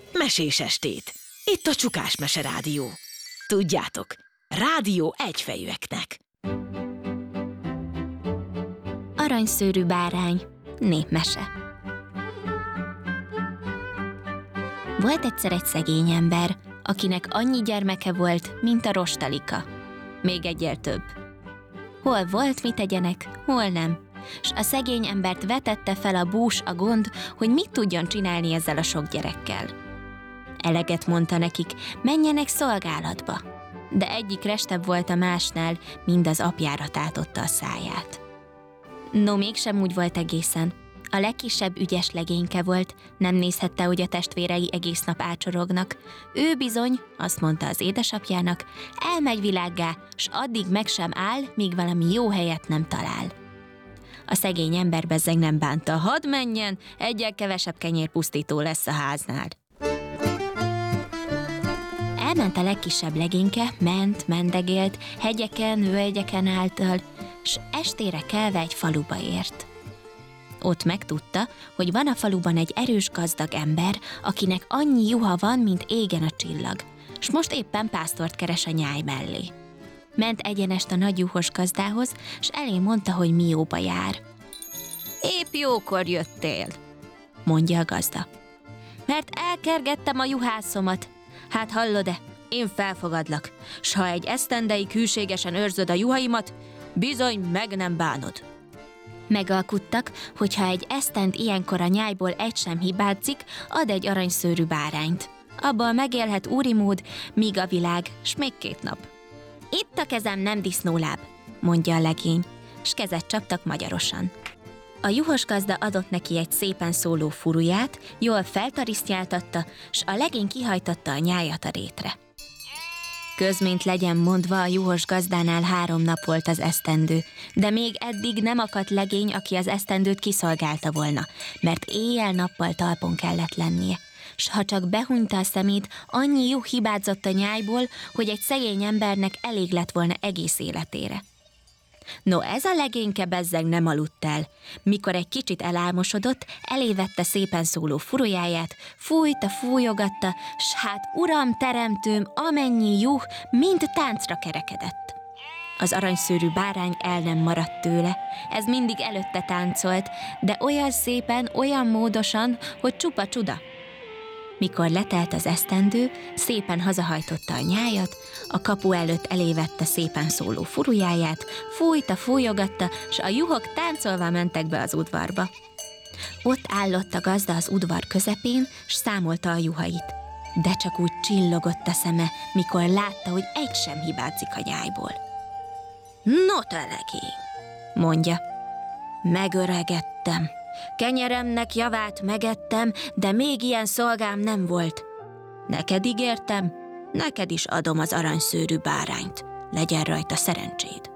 mesés estét. Itt a Csukás Mese Rádió. Tudjátok, rádió egyfejűeknek. Aranyszőrű bárány, népmese. Volt egyszer egy szegény ember, akinek annyi gyermeke volt, mint a rostalika. Még egyel több. Hol volt, mit tegyenek, hol nem. S a szegény embert vetette fel a bús, a gond, hogy mit tudjon csinálni ezzel a sok gyerekkel. Eleget mondta nekik, menjenek szolgálatba. De egyik restebb volt a másnál, mind az apjára tátotta a száját. No, mégsem úgy volt egészen. A legkisebb ügyes legényke volt, nem nézhette, hogy a testvérei egész nap ácsorognak. Ő bizony, azt mondta az édesapjának, elmegy világgá, s addig meg sem áll, míg valami jó helyet nem talál. A szegény ember bezzeg nem bánta, hadd menjen, egyel kevesebb kenyérpusztító lesz a háznál. Elment a legkisebb legényke, mendegélt, hegyeken, völgyeken által, s estére kelve egy faluba ért. Ott megtudta, hogy van a faluban egy erős gazdag ember, akinek annyi juha van, mint égen a csillag, s most éppen pásztort keres a nyáj mellé. Ment egyenest a nagy juhos gazdához, s elé mondta, hogy mióba jár. Épp jókor jöttél, mondja a gazda. Mert elkergettem a juhászomat. Hát hallod-e, én felfogadlak, s ha egy esztendeig hűségesen őrzöd a juhaimat, bizony meg nem bánod. Megalkuttak, hogy ha egy esztend ilyenkor a nyájból egy sem hibázik, ad egy aranyszőrű bárányt. Abban megélhet úrimód, míg a világ, s még 2 nap. Itt a kezem, nem disznóláb, mondja a legény, s kezet csaptak magyarosan. A juhos gazda adott neki egy szépen szóló furuját, jól feltarisztyáltatta, s a legény kihajtatta a nyájat a rétre. Közményt legyen mondva, a juhos gazdánál 3 nap volt az esztendő, de még eddig nem akadt legény, aki az esztendőt kiszolgálta volna, mert éjjel-nappal talpon kellett lennie. S ha csak behunyta a szemét, annyi juh hibázott a nyájból, hogy egy szegény embernek elég lett volna egész életére. No, ez a legényke bezzeg nem aludt el. Mikor egy kicsit elálmosodott, elévette szépen szóló furujáját, fújogatta, s hát uram, teremtőm, amennyi juh, mind táncra kerekedett. Az aranyszőrű bárány el nem maradt tőle. Ez mindig előtte táncolt, de olyan szépen, olyan módosan, hogy csupa csuda. Mikor letelt az esztendő, szépen hazahajtotta a nyájat, a kapu előtt elévette szépen szóló furujáját, fújogatta, s a juhok táncolva mentek be az udvarba. Ott állott a gazda az udvar közepén, s számolta a juhait. De csak úgy csillogott a szeme, mikor látta, hogy egy sem hibázik a nyájból. No, te legény, mondja, megöregedtem. Kenyeremnek javát megettem, de még ilyen szolgám nem volt. Neked ígértem, neked is adom az aranyszőrű bárányt. Legyen rajta szerencséd.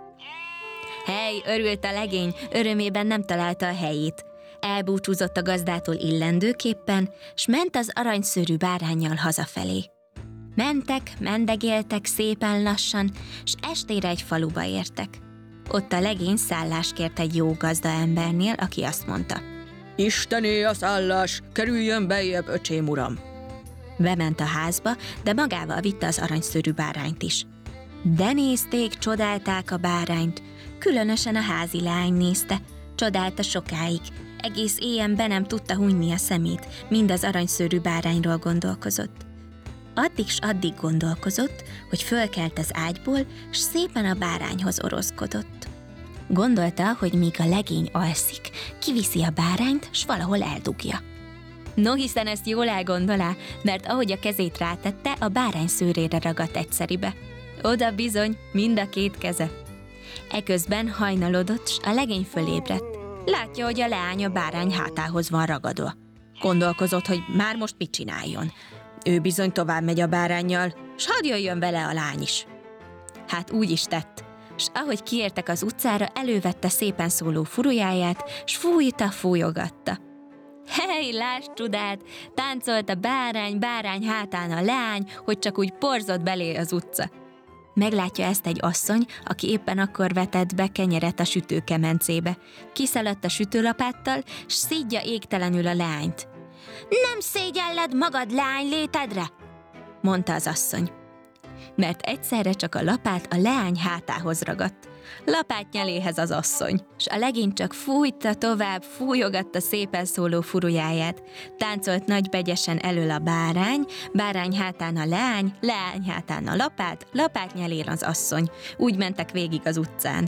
Hely, örült a legény, örömében nem találta a helyét. Elbúcsúzott a gazdától illendőképpen, s ment az aranyszőrű báránnyal hazafelé. Mendegéltek szépen lassan, s estére egy faluba értek. Ott a legény szállást kért egy jó gazda embernél, aki azt mondta: Istené a szállás, kerüljön beljebb, öcsém uram. Bement a házba, de magával vitte az aranyszőrű bárányt is. De nézték, csodálták a bárányt, különösen a házi lány nézte, csodálta sokáig, egész éjjel be nem tudta hunyni a szemét, mind az aranyszőrű bárányról gondolkozott. Addig s addig gondolkozott, hogy fölkelt az ágyból, s szépen a bárányhoz oroszkodott. Gondolta, hogy míg a legény alszik, kiviszi a bárányt, s valahol eldugja. No, hiszen ezt jól elgondolá, mert ahogy a kezét rátette, a bárány szőrére ragadt egyszeribe. Oda bizony, mind a 2 keze. Eközben hajnalodott, s a legény fölébredt. Látja, hogy a leány a bárány hátához van ragadva. Gondolkozott, hogy már most mit csináljon. Ő bizony tovább megy a báránnyal, s hadd jöjjön vele a lány is. Hát úgy is tett, s ahogy kiértek az utcára, elővette szépen szóló furujáját, s fújogatta. Hely, lásd csodát! Táncolt a bárány hátán a leány, hogy csak úgy porzott belé az utca. Meglátja ezt egy asszony, aki éppen akkor vetett be kenyeret a sütőkemencébe. Kiszaladt a sütőlapáttal, s szídja égtelenül a leányt. nem szégyelled magad leány létedre, mondta az asszony. Mert egyszerre csak a lapát a leány hátához ragadt. Lapát nyeléhez az asszony, s a legény csak fújta tovább, fújogatta szépen szóló furujáját. Táncolt nagybegyesen elől a bárány, bárány hátán a leány, leány hátán a lapát, lapát nyelén az asszony. Úgy mentek végig az utcán.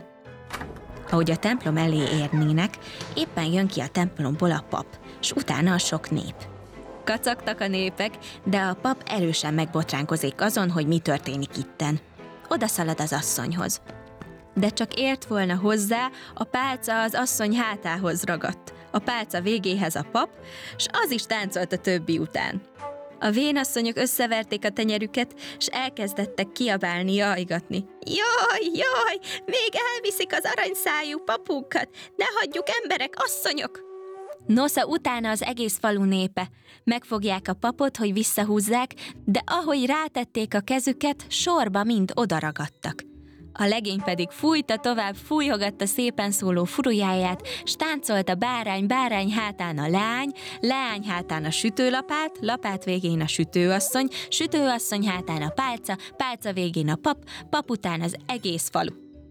Ahogy a templom elé érnének, éppen jön ki a templomból a pap, s utána a sok nép. Kacagtak a népek, de a pap erősen megbotránkozik azon, hogy mi történik itten. Oda szalad az asszonyhoz. De csak ért volna hozzá, a pálca az asszony hátához ragadt. A pálca végéhez a pap, s az is táncolt a többi után. A vénasszonyok összeverték a tenyerüket, s elkezdettek kiabálni, jajgatni. Jaj, jaj, még elviszik az aranyszájú papunkat, ne hagyjuk emberek, asszonyok! Nosza utána az egész falu népe. Megfogják a papot, hogy visszahúzzák, de ahogy rátették a kezüket, sorba mind odaragadtak. A legény pedig fújta tovább, fújhogatta szépen szóló furujáját, s táncolt a bárány, bárány hátán a leány, leány hátán a sütőlapát, lapát végén a sütőasszony, sütőasszony hátán a pálca, pálca végén a pap, pap után az egész falu.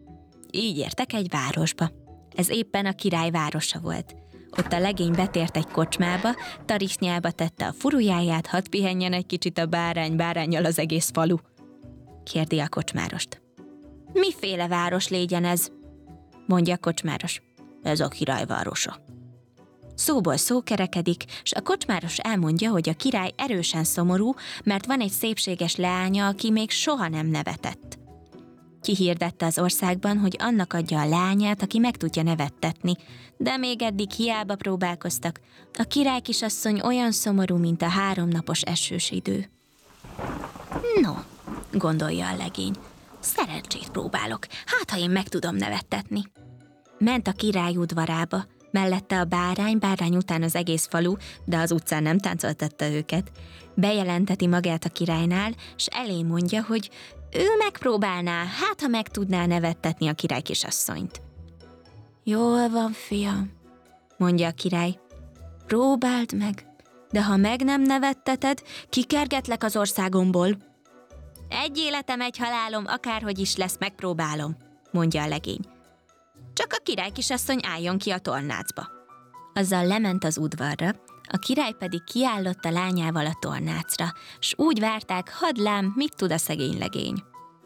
Így értek egy városba. Ez éppen a király városa volt. Ott a legény betért egy kocsmába, tarisznyába tette a furujáját, hadd pihenjen egy kicsit a bárány, báránnyal az egész falu. Kérdi a kocsmárost. Miféle város légyen ez? Mondja a kocsmáros. Ez a király városa. Szóból szó kerekedik, s a kocsmáros elmondja, hogy a király erősen szomorú, mert van egy szépséges leánya, aki még soha nem nevetett. Kihirdette az országban, hogy annak adja a lányát, aki meg tudja nevettetni, de még eddig hiába próbálkoztak. A király kisasszony olyan szomorú, mint a 3 napos esős idő. No, gondolja a legény, szerencsét próbálok, hát ha én meg tudom nevettetni. Ment a király udvarába, mellette a bárány, bárány után az egész falu, de az utcán nem táncoltatta őket. Bejelenteti magát a királynál, s elé mondja, hogy ő megpróbálná, hát ha meg tudná nevettetni a király kisasszonyt. Jól van, fiam, mondja a király. Próbáld meg, de ha meg nem nevetteted, kikergetlek az országomból. Egy életem, egy halálom, akárhogy is lesz, megpróbálom, mondja a legény. Csak a király kisasszony álljon ki a tornácba. Azzal lement az udvarra, a király pedig kiállott a lányával a tornácra, s úgy várták, hadd lám, mit tud a szegény legény.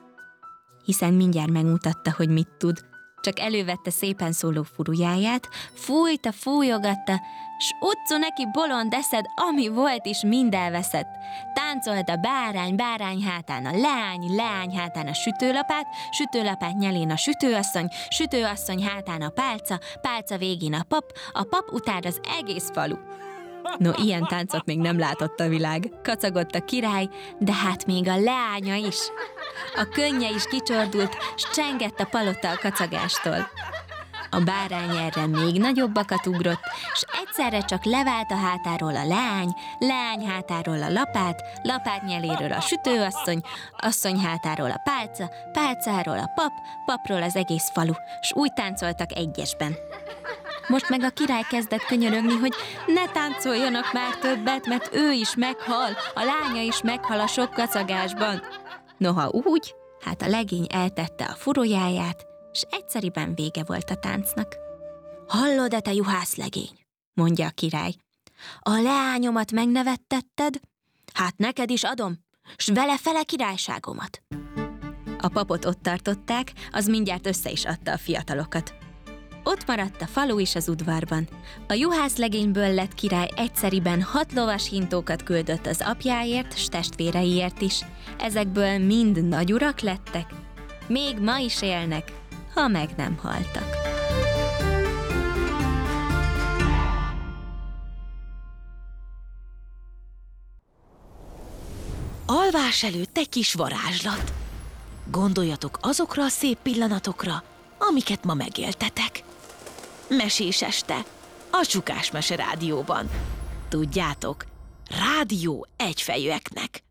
Hiszen mindjárt megmutatta, hogy mit tud, csak elővette szépen szóló furujáját, fújta, fújogatta, s utcu neki bolond eszed, ami volt is, mind elveszett. Táncolt a bárány, bárány hátán a leány, leány hátán a sütőlapát, sütőlapát nyelén a sütőasszony, sütőasszony hátán a pálca, pálca végén a pap után az egész falu. No, ilyen táncot még nem látott a világ. Kacagott a király, de hát még a leánya is. A könnye is kicsordult, s csengett a palota a kacagástól. A bárány erre még nagyobbakat ugrott, s egyszerre csak levált a hátáról a leány, leány hátáról a lapát, lapát nyeléről a sütőasszony, asszony hátáról a pálca, pálcáról a pap, papról az egész falu, s úgy táncoltak egyesben. Most meg a király kezdett könyörögni, hogy ne táncoljanak már többet, mert ő is meghal, a lánya is meghal a sok kacagásban. Noha úgy, hát a legény eltette a furujáját, s egyszeriben vége volt a táncnak. Hallod-e, te juhász legény? Mondja a király. A leányomat megnevettetted? Hát neked is adom, s vele fele királyságomat. A papot ott tartották, az mindjárt össze is adta a fiatalokat. Ott maradt a falu is az udvarban. A juhászlegényből lett király egyszeriben 6 lovas hintókat küldött az apjáért, s testvéreiért is. Ezekből mind nagy urak lettek. Még ma is élnek, ha meg nem haltak. Alvás előtt egy kis varázslat. Gondoljatok azokra a szép pillanatokra, amiket ma megéltetek. Mesés este, a Csukás Mese Rádióban. Tudjátok, rádió egyfejűeknek.